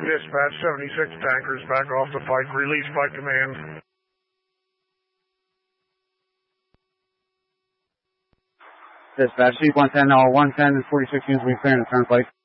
Dispatch 76 tankers back off the pike. Release by command. Dispatch, Sheep 110, 110 and 46 units will be clearing the turnpike.